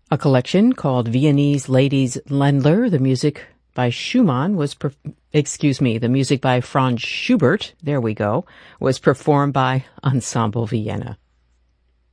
A collection called Viennese Ladies Ländler. The music by Schumann was, the music by Franz Schubert, there we go, was performed by Ensemble Vienna.